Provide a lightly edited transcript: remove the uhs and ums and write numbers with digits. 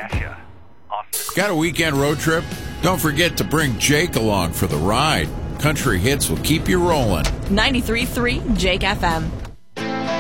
Cassia. Austin. Got a weekend road trip? Don't forget to bring Jake along for the ride. Country hits will keep you rolling. 93.3 Jake FM.